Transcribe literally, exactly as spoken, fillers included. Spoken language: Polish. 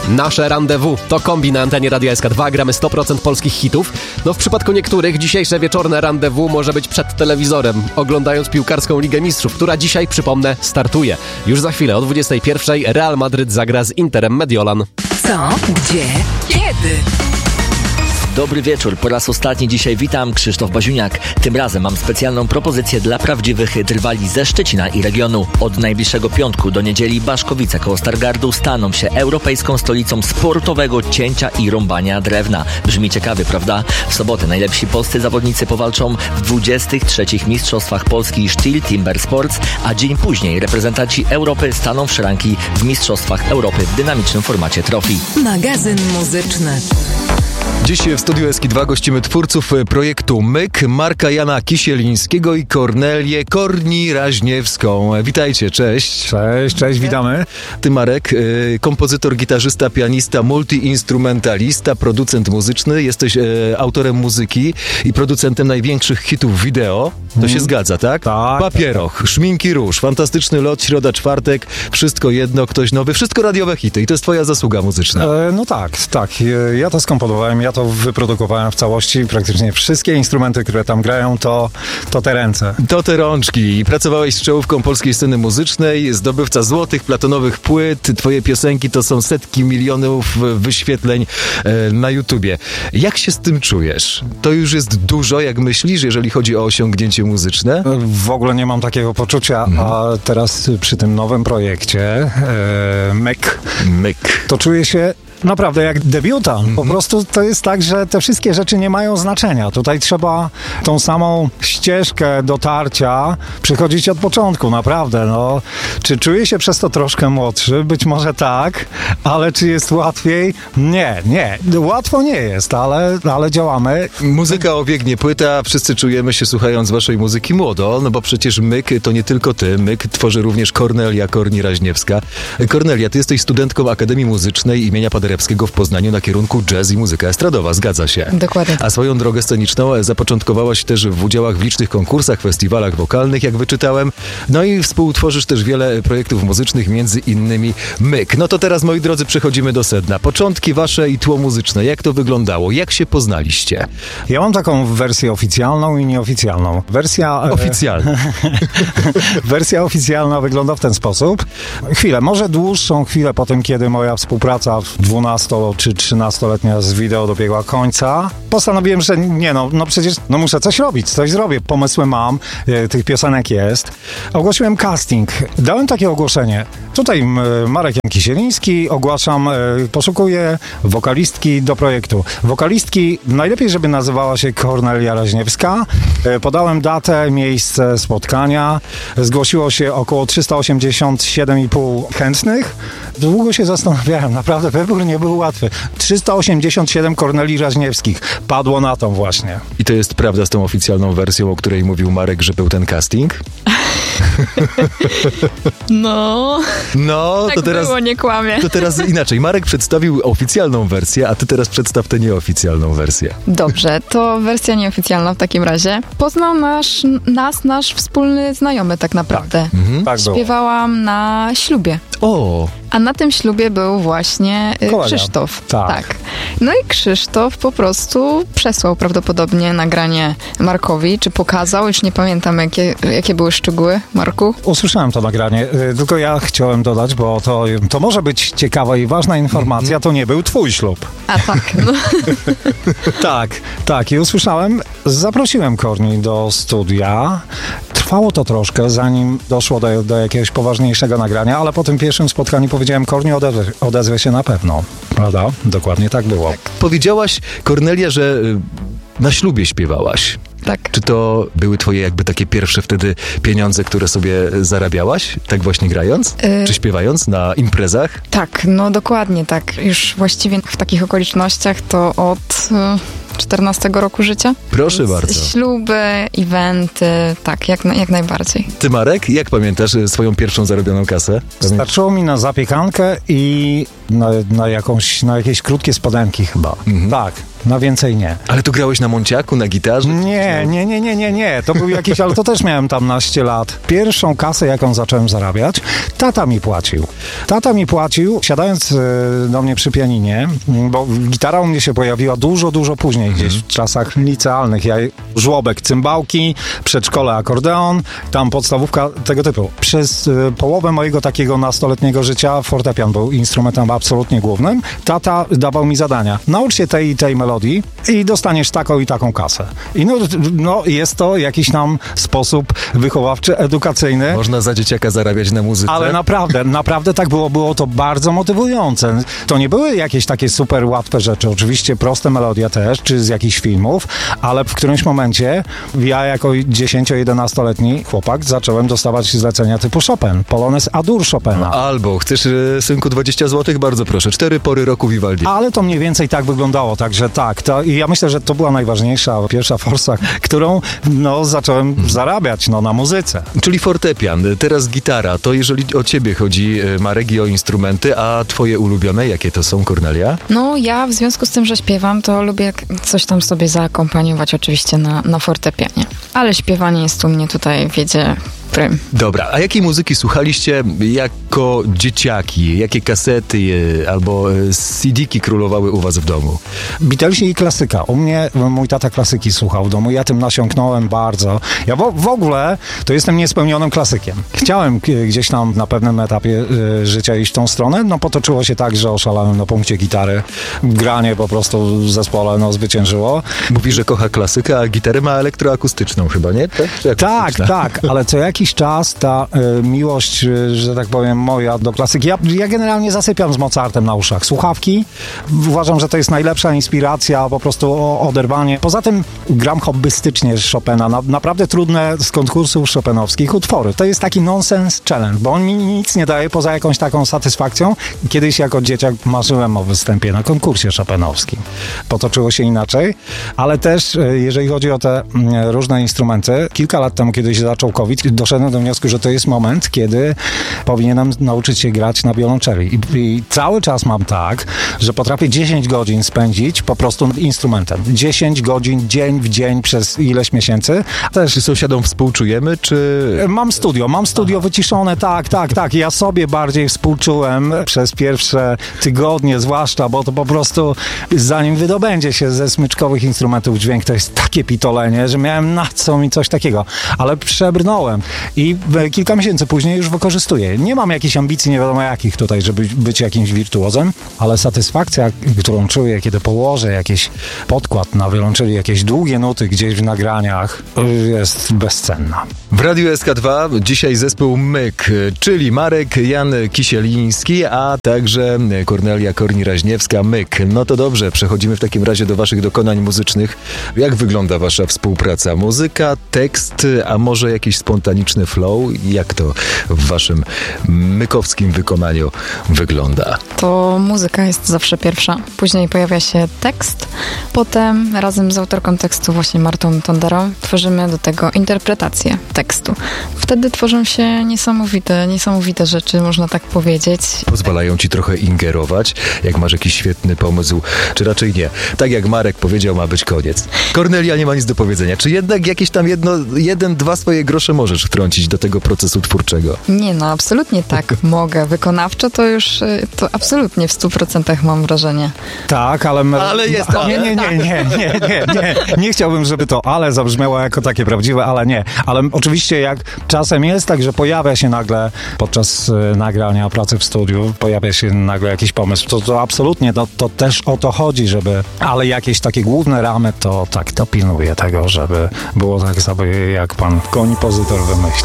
Nasze rendezvous to kombi na antenie Radia S K dwa. Gramy sto procent polskich hitów. No w przypadku niektórych dzisiejsze wieczorne rendezvous może być przed telewizorem, oglądając piłkarską Ligę Mistrzów, która dzisiaj, przypomnę, startuje. Już za chwilę o dwudziestej pierwszej Real Madryt zagra z Interem Mediolan. Co? Gdzie? Kiedy? Dobry wieczór, po raz ostatni dzisiaj witam, Krzysztof Baziuniak. Tym razem mam specjalną propozycję dla prawdziwych drwali ze Szczecina i regionu. Od najbliższego piątku do niedzieli Baszkowice koło Stargardu staną się europejską stolicą sportowego cięcia i rąbania drewna. Brzmi ciekawie, prawda? W sobotę najlepsi polscy zawodnicy powalczą w dwudziestych trzecich Mistrzostwach Polski Steel Timber Sports, a dzień później reprezentanci Europy staną w szranki w Mistrzostwach Europy w dynamicznym formacie Trophy. Magazyn muzyczny. Dziś w studiu S K dwa gościmy twórców projektu Myk, Marka Jana Kisielińskiego i Kornelię Korni-Raźniewską. Witajcie, cześć. Cześć, cześć, witamy. Ty, Marek, kompozytor, gitarzysta, pianista, multiinstrumentalista, producent muzyczny. Jesteś autorem muzyki i producentem największych hitów wideo. To hmm. się zgadza, tak? Tak. Papieroch, tak. Szminki róż, Fantastyczny lot, Środa, czwartek, Wszystko jedno, Ktoś nowy, wszystko radiowe hity i to jest twoja zasługa muzyczna. E, no tak, tak. Ja to skomponowałem, ja to wyprodukowałem w całości. Praktycznie wszystkie instrumenty, które tam grają, to, to te ręce. To te rączki. Pracowałeś z czołówką polskiej sceny muzycznej, zdobywca złotych, platonowych płyt. Twoje piosenki to są setki milionów wyświetleń e, na YouTubie. Jak się z tym czujesz? To już jest dużo, jak myślisz, jeżeli chodzi o osiągnięcie muzyczne? W ogóle nie mam takiego poczucia, mhm. a teraz przy tym nowym projekcie e, Myk, Myk, to czuję się naprawdę jak debiutant. Po prostu to jest tak, że te wszystkie rzeczy nie mają znaczenia. Tutaj trzeba tą samą ścieżkę dotarcia przechodzić od początku, naprawdę. No. Czy czuję się przez to troszkę młodszy? Być może tak, ale czy jest łatwiej? Nie, nie. Łatwo nie jest, ale, ale działamy. Muzyka obiegnie płyta, wszyscy czujemy się słuchając waszej muzyki młodo, no bo przecież Myk to nie tylko ty. Myk tworzy również Kornelia Korni-Raźniewska. Kornelia, ty jesteś studentką Akademii Muzycznej imienia Paderewskiego w Poznaniu na kierunku jazz i muzyka estradowa, zgadza się? Dokładnie. A swoją drogę sceniczną zapoczątkowałaś też w udziałach w licznych konkursach, festiwalach wokalnych, jak wyczytałem. No i współtworzysz też wiele projektów muzycznych, między innymi Myk. No to teraz, moi drodzy, przechodzimy do sedna. Początki wasze i tło muzyczne. Jak to wyglądało? Jak się poznaliście? Ja mam taką wersję oficjalną i nieoficjalną. Wersja... Oficjalna. Wersja oficjalna wygląda w ten sposób. Chwilę, może dłuższą chwilę po tym, kiedy moja współpraca w dwunasto czy trzynastoletnia z wideo dobiegła końca, postanowiłem, że nie no, no przecież no muszę coś robić, coś zrobię. Pomysły mam, e, tych piosenek jest. Ogłosiłem casting. Dałem takie ogłoszenie. Tutaj m, Marek Jan Kisieliński, ogłaszam, e, poszukuję wokalistki do projektu. Wokalistki najlepiej, żeby nazywała się Kornelia Raźniewska. E, podałem datę, miejsce spotkania. Zgłosiło się około trzysta osiemdziesiąt siedem i pół chętnych. Długo się zastanawiałem, naprawdę wybór nie był łatwy. trzysta osiemdziesiąt siedem Korneli Raźniewskich. Padło na tą właśnie. I to jest prawda z tą oficjalną wersją, o której mówił Marek, że był ten casting? No. No, tak to teraz. było, nie kłamie. To teraz inaczej. Marek przedstawił oficjalną wersję, a ty teraz przedstaw tę nieoficjalną wersję. Dobrze, to wersja nieoficjalna w takim razie. Poznał nasz, nas nasz wspólny znajomy tak naprawdę. Tak, mhm. tak było. Śpiewałam na ślubie. O! A na tym ślubie był właśnie y, Krzysztof. Tak. tak. No i Krzysztof po prostu przesłał prawdopodobnie nagranie Markowi, czy pokazał, już nie pamiętam jakie, jakie były szczegóły, Marku. Usłyszałem to nagranie, tylko ja chciałem dodać, bo to, to może być ciekawa i ważna informacja, to nie był twój ślub. A tak. No. tak, tak i usłyszałem, zaprosiłem Korni do studia. Trwało to troszkę, zanim doszło do, do jakiegoś poważniejszego nagrania, ale po tym pierwszym spotkaniu powiedziałem, Korni odezwie, odezwie się na pewno. Prawda? Dokładnie tak było. Tak. Powiedziałaś, Kornelia, że na ślubie śpiewałaś. Tak. Czy to były twoje jakby takie pierwsze wtedy pieniądze, które sobie zarabiałaś, tak właśnie grając? Yy... Czy śpiewając na imprezach? Tak, no dokładnie tak. Już właściwie w takich okolicznościach to od y, czternastego roku życia. Proszę Więc bardzo. Śluby, eventy, tak, jak, jak najbardziej. Ty, Marek, jak pamiętasz swoją pierwszą zarobioną kasę? Starczyło mi na zapiekankę i Na, na, jakąś, na jakieś krótkie spodenki chyba. Mhm. Tak, na więcej nie. Ale to grałeś na monciaku, na gitarze? Nie, nie, nie, nie, nie, nie. To był jakiś, ale to też miałem tam naście lat. Pierwszą kasę, jaką zacząłem zarabiać, tata mi płacił. Tata mi płacił, siadając y, do mnie przy pianinie, bo gitara u mnie się pojawiła dużo, dużo później, gdzieś w czasach licealnych. Ja żłobek, cymbałki, przedszkole, akordeon, tam podstawówka, tego typu. Przez y, połowę mojego takiego nastoletniego życia fortepian był instrumentem absolutnie głównym. Tata dawał mi zadania. Naucz się tej i tej melodii i dostaniesz taką i taką kasę. I no, no jest to jakiś tam sposób wychowawczy, edukacyjny. Można za dzieciaka zarabiać na muzyce. Ale naprawdę, naprawdę tak było. Było to bardzo motywujące. To nie były jakieś takie super łatwe rzeczy. Oczywiście proste melodie też, czy z jakichś filmów, ale w którymś momencie ja jako dziesięcio-jedenastoletni chłopak zacząłem dostawać zlecenia typu Chopin, Polonez A-dur Chopina. Albo chcesz, y, synku, dwadzieścia złotych? Bardzo proszę. Cztery pory roku Vivaldi. Ale to mniej więcej tak wyglądało, także tak. To, i ja myślę, że to była najważniejsza pierwsza forsa, którą no, zacząłem hmm. zarabiać no, na muzyce. Czyli fortepian, teraz gitara. To jeżeli o ciebie chodzi, Marek, i o instrumenty, a twoje ulubione, jakie to są, Kornelia? No ja w związku z tym, że śpiewam, to lubię coś tam sobie zaakompaniować oczywiście na, na fortepianie. Ale śpiewanie jest u mnie tutaj, wiedzie prym. Dobra, a jakiej muzyki słuchaliście jako dzieciaki? Jakie kasety e, albo e, C D-ki królowały u was w domu? Beatlesi i klasyka. U mnie mój tata klasyki słuchał w domu. Ja tym nasiąknąłem bardzo. Ja w, w ogóle to jestem niespełnionym klasykiem. Chciałem k- gdzieś tam na pewnym etapie y, życia iść w tą stronę. No potoczyło się tak, że oszalałem na punkcie gitary. Granie po prostu w zespole no, zwyciężyło. Mówi, że kocha klasykę, a gitarę ma elektroakustyczną chyba, nie? Tak, tak, tak, ale co jakiś czas ta y, miłość, y, że tak powiem, moja do klasyki. Ja, ja generalnie zasypiam z Mozartem na uszach. Słuchawki. Uważam, że to jest najlepsza inspiracja, po prostu o, oderwanie. Poza tym gram hobbystycznie z Chopina. Na, naprawdę trudne z konkursów chopinowskich utwory. To jest taki nonsense challenge, bo on mi nic nie daje poza jakąś taką satysfakcją. Kiedyś jako dzieciak marzyłem o występie na konkursie chopinowskim. Potoczyło się inaczej, ale też jeżeli chodzi o te różne instrumenty, kilka lat temu, kiedy się zaczął COVID, doszedłem do wniosku, że to jest moment, kiedy powinienem nauczyć się grać na wiolonczeli. I, i cały czas mam tak, że potrafię dziesięć godzin spędzić po prostu instrumentem. dziesięć godzin, dzień w dzień przez ileś miesięcy. Też czy sąsiadom współczujemy, czy... Mam studio, mam studio wyciszone, tak, tak, tak. Ja sobie bardziej współczułem przez pierwsze tygodnie zwłaszcza, bo to po prostu zanim wydobędzie się ze smyczkowych instrumentów dźwięk, to jest takie pitolenie, że miałem na co mi coś takiego. Ale przebrnąłem i kilka miesięcy później już wykorzystuję. Nie mam jakichś ambicji, nie wiadomo jakich tutaj, żeby być jakimś wirtuozem, ale satysfakcja, którą czuję, kiedy położę jakiś podkład na wiolonczeli, jakieś długie nuty gdzieś w nagraniach, jest bezcenna. W Radiu S K dwa dzisiaj zespół Myk, czyli Marek Jan Kisieliński, a także Kornelia Korni-Raźniewska. Myk. No to dobrze, przechodzimy w takim razie do waszych dokonań muzycznych. Jak wygląda wasza współpraca? Muzyka, tekst, a może jakiś spontaniczny flow? Jak to w waszym mykowskim wykonaniu wygląda? To muzyka jest zawsze pierwsza. Później pojawia się tekst. Potem razem z autorką tekstu, właśnie Martą Tonderą, tworzymy do tego interpretację tekstu. Wtedy tworzą się niesamowite, niesamowite rzeczy, można tak powiedzieć. Pozwalają ci trochę ingerować, jak masz jakiś świetny pomysł, czy raczej nie? Tak jak Marek powiedział, ma być koniec. Kornelia nie ma nic do powiedzenia. Czy jednak jakieś tam jedno, jeden, dwa swoje grosze możesz wtrącić do tego procesu twórczego? Nie, no absolutnie tak mogę. Wykonawczo to już, to absolutnie w stu procentach mam wrażenie. Tak, ale... My... Ale jest ale. Nie, nie, nie, nie, nie, nie, nie. Nie chciałbym, żeby to ale zabrzmiało jako takie prawdziwe, ale nie. Ale oczywiście jak czasem jest tak, że pojawia się nagle podczas y, nagrania pracy w studiu, pojawia się nagle jakiś pomysł, to, to absolutnie to, to też o to chodzi, żeby... Ale jakieś takie główne ramy, to tak, to pilnuję tego, żeby było tak sobie, jak pan kompozytor wymyślił.